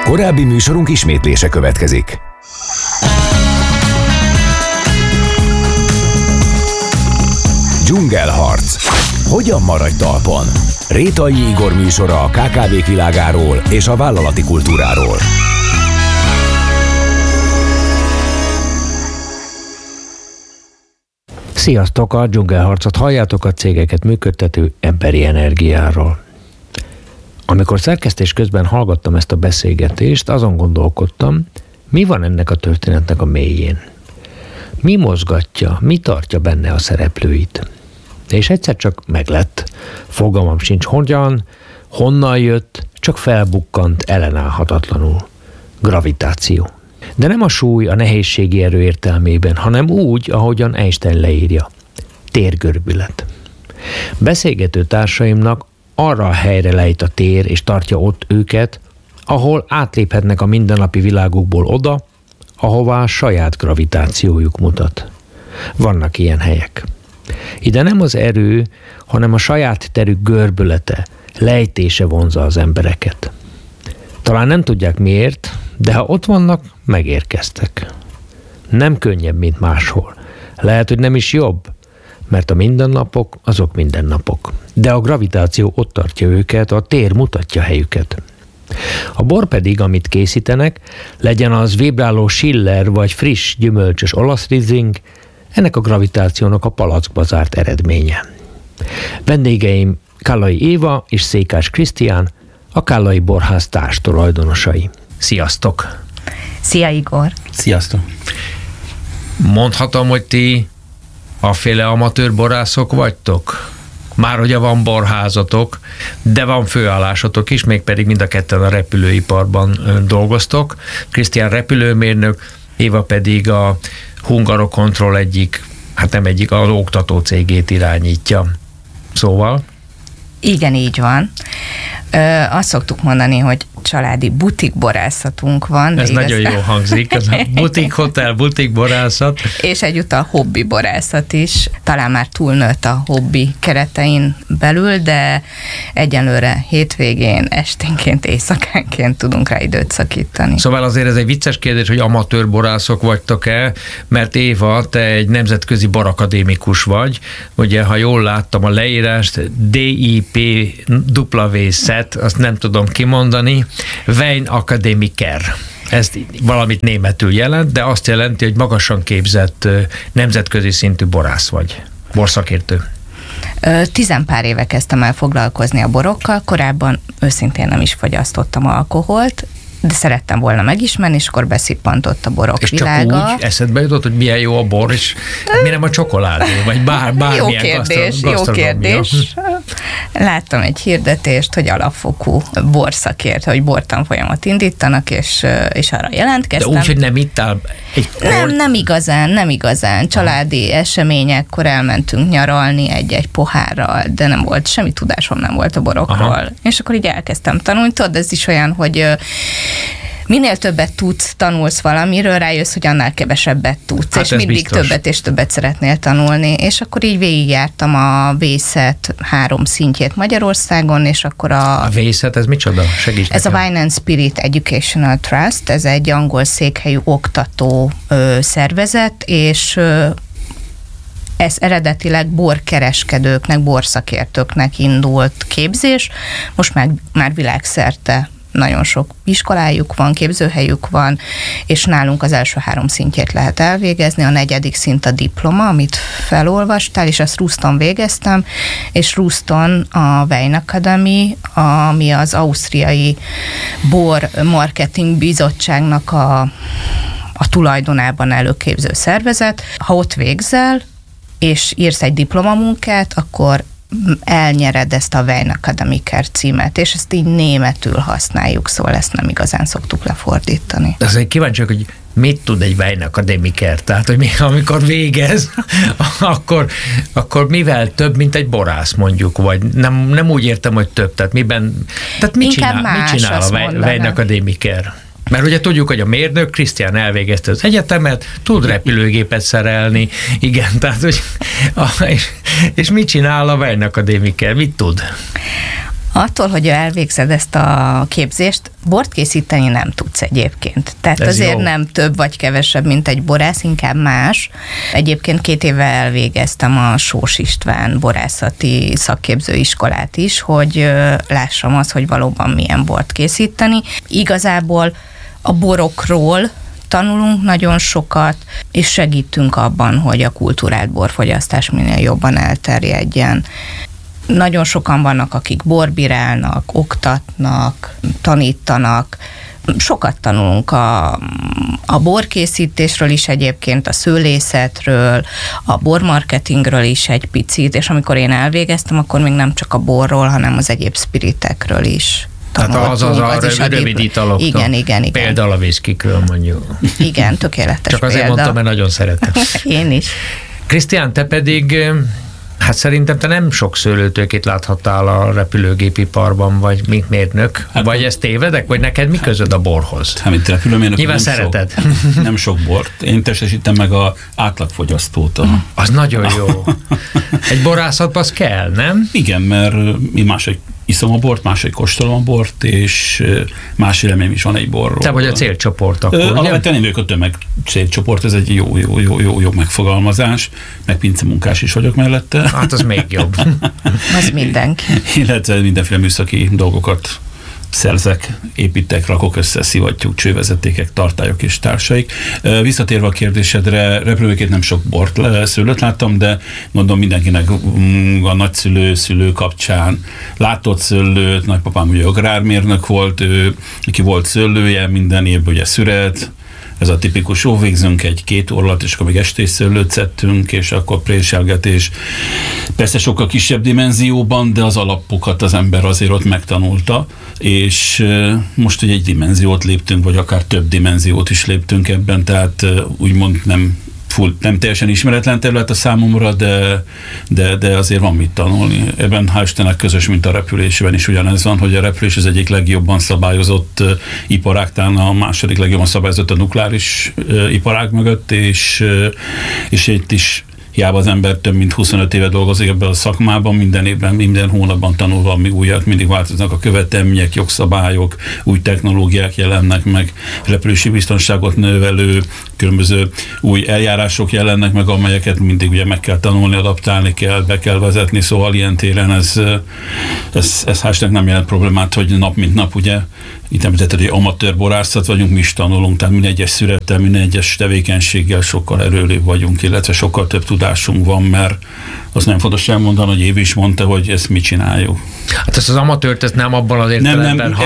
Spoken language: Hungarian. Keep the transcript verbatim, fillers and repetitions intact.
Korábbi műsorunk ismétlése következik. Dzsungelharc. Hogyan maradj talpon? Rétai Igor műsora a ká ká vék világáról és a vállalati kultúráról. Sziasztok! A Dzsungelharcot halljátok, a cégeket működtető emberi energiáról. Amikor szerkesztés közben hallgattam ezt a beszélgetést, azon gondolkodtam, mi van ennek a történetnek a mélyén. Mi mozgatja, mi tartja benne a szereplőit. És egyszer csak meglett. Fogalmam sincs hogyan, honnan jött, csak felbukkant ellenállhatatlanul. Gravitáció. De nem a súly, a nehézségi erő értelmében, hanem úgy, ahogyan Einstein leírja. Térgörbület. Beszélgető társaimnak arra a helyre lejt a tér, és tartja ott őket, ahol átléphetnek a mindennapi világukból oda, ahová a saját gravitációjuk mutat. Vannak ilyen helyek. Ide nem az erő, hanem a saját terük görbülete, lejtése vonzza az embereket. Talán nem tudják miért, de ha ott vannak, megérkeztek. Nem könnyebb, mint máshol. Lehet, hogy nem is jobb, mert a mindennapok azok mindennapok. De a gravitáció ott tartja őket, a tér mutatja helyüket. A bor pedig, amit készítenek, legyen az vibráló Schiller vagy friss, gyümölcsös olasz rizling, ennek a gravitációnak a palackba zárt eredménye. Vendégeim Kállai Éva és Székás Krisztián, a Kállai Borház társtulajdonosai. Sziasztok! Szia, Igor! Sziasztok! Mondhatom, hogy ti aféle amatőr borászok vagytok? Már ugye van borházatok, de van főállásotok is, mégpedig mind a ketten a repülőiparban dolgoztok. Krisztián repülőmérnök, Éva pedig a Hungarocontrol egyik, hát nem egyik, az oktató cégét irányítja. Szóval? Igen, így van. Ö, azt szoktuk mondani, hogy családi butikborászatunk van. Ez nagyon jó hangzik, ez a butik hotel, butik borászat. És egyúttal hobbi borászat is. Talán már túlnőtt a hobbi keretein belül, de egyenlőre hétvégén, esténként, éjszakánként tudunk rá időt szakítani. Szóval azért ez egy vicces kérdés, hogy amatőr borászok vagytok-e, mert Éva, te egy nemzetközi borakadémikus vagy. Ugye, ha jól láttam a leírást, dé i pé dupla zet, azt nem tudom kimondani, Weinakademiker. Ez valamit németül jelent, de azt jelenti, hogy magasan képzett nemzetközi szintű borász vagy, borszakértő. Tizenpár éve kezdtem el foglalkozni a borokkal, korábban őszintén nem is fogyasztottam alkoholt, de szerettem volna megismerni, és akkor beszippantott a borok és világa. És csak úgy eszedbe jutott, hogy milyen jó a bor, és mi nem a csokoládé, vagy bár, bármilyen jó kérdés, jó kérdés. Láttam egy hirdetést, hogy alapfokú borszakért, hogy bortanfolyamat indítanak, és, és arra jelentkeztem. De úgy, hogy nem ittál egy kort? Nem, nem igazán, nem igazán. Családi eseményekkor elmentünk nyaralni egy-egy pohárral, de nem volt, semmi tudásom nem volt a borokról. Aha. És akkor így elkezdtem tanulni. Tudod, ez is olyan, hogy minél többet tudsz, tanulsz valamiről, rájössz, hogy annál kevesebbet tudsz, hát és mindig biztos. többet és többet szeretnél tanulni, és akkor így végigjártam a vészet három szintjét Magyarországon, és akkor a... A vészet, ez micsoda? Segíts Ez nekem. a Wine and Spirit Educational Trust, ez egy angol székhelyű oktató ö, szervezet, és ö, ez eredetileg borkereskedőknek, borszakértőknek indult képzés, most már, már világszerte nagyon sok iskolájuk van, képzőhelyük van, és nálunk az első három szintjét lehet elvégezni, a negyedik szint a diploma, amit felolvastál, és ezt Ruston végeztem, és Ruston a Weinakademie, ami az ausztriai bor marketing bizottságnak a, a tulajdonában előképző szervezet. Ha ott végzel, és írsz egy diplomamunkát, akkor elnyered ezt a Weinakademiker címet, és ezt így németül használjuk, szóval ezt nem igazán szoktuk lefordítani. De azért kíváncsi, hogy mit tud egy Weinakademiker? Tehát, hogy mi, amikor végez, akkor, akkor mivel több, mint egy borász mondjuk, vagy nem, nem úgy értem, hogy több, tehát miben, tehát mit Inkább csinál, más, mit csinál a Weinakademiker? Mert ugye tudjuk, hogy a mérnök, Krisztián elvégezte az egyetemet, tud repülőgépet szerelni, igen, tehát, hogy, és, és mit csinál a Weinakademiker, mit tud? Attól, hogy elvégzed ezt a képzést, bort készíteni nem tudsz egyébként. Tehát ez azért jó. Nem több vagy kevesebb, mint egy borász, inkább más. Egyébként két éve elvégeztem a Sós István borászati szakképzőiskolát is, hogy lássam azt, hogy valóban milyen bort készíteni. Igazából a borokról tanulunk nagyon sokat, és segítünk abban, hogy a kulturált borfogyasztás minél jobban elterjedjen. Nagyon sokan vannak, akik borbirálnak, oktatnak, tanítanak. Sokat tanulunk a, a borkészítésről is egyébként, a szőlészetről, a bormarketingről is egy picit, és amikor én elvégeztem, akkor még nem csak a borról, hanem az egyéb spiritekről is. Tehát az az a rövid, rövid italoknak. Igen, igen, igen. Például a viszkikről mondjuk. Igen, tökéletes Csak azért példa. mondtam, mert nagyon szeretem. Én is. Krisztián, te pedig, hát szerintem te nem sok szőlőtőkét láthattál a repülőgépiparban, vagy mint mérnök, hát, vagy ezt tévedek, vagy neked mi közöd a borhoz? Hát, mint repülőmérnök, nyilván nem szereted. Sok, nem sok bort. Én testesítem meg a átlagfogyasztót. A... Az nagyon jó. Egy borászatban az kell, nem? Igen, mert mi máshogy iszom a bort, máshogy kóstolom a bort, és más véleményem is van egy borról. Te vagy a célcsoport akkor, ugye? Alapvetően én vagyok a tömeg célcsoport, ez egy jó, jó, jó, jó, jó megfogalmazás, meg pincemunkás is vagyok mellette. Hát az még jobb. Az mindenki. Illetve mindenféle műszaki dolgokat szerzek, építek, rakok össze, szivattyúk, csővezetékek, tartályok és társaik. Visszatérve a kérdésedre, repülőként nem sok bort, szőlőt láttam, de mondom mindenkinek a nagyszülő, szülő kapcsán látott szőlőt, nagypapám ugye agrármérnök volt, ő, aki volt szőlője, minden évben ugye szüret, ez a tipikus, ó, végzünk egy-két orlat, és akkor még estés szőlőt szedtünk, és akkor préselgetés. Persze sokkal kisebb dimenzióban, de az alapokat az ember azért ott megtanulta, és most ugye egy dimenziót léptünk, vagy akár több dimenziót is léptünk ebben, tehát úgymond nem full, nem teljesen ismeretlen terület a számomra, de, de, de azért van mit tanulni. Ebben hál' Istennek közös, mint a repülésben is ugyanez van, hogy a repülés az egyik legjobban szabályozott uh, iparág, talán a második legjobban szabályozott a nukleáris uh, iparág mögött, és, uh, és itt is hiába az ember több mint huszonöt éve dolgozik ebben a szakmában, minden évben, minden hónapban tanul valami újat, mindig változnak a követelmények, jogszabályok, új technológiák jelennek meg, repülési biztonságot növelő, különböző új eljárások jelennek meg, amelyeket mindig ugye meg kell tanulni, adaptálni kell, be kell vezetni, szóval ilyen téren ez, ez, ez hál' nem jelent problémát, hogy nap mint nap ugye, itt említetted, hogy amatőr borászat vagyunk, mi is tanulunk, tehát minden egyes szürettel, minden egyes tevékenységgel sokkal erőlébb vagyunk, illetve sokkal több tudásunk van, mert az nem fontos elmondani, hogy Évi is mondta, hogy ezt mit csináljuk. Hát ezt az amatőrt, ezt nem abban az értelemben, nem, nem,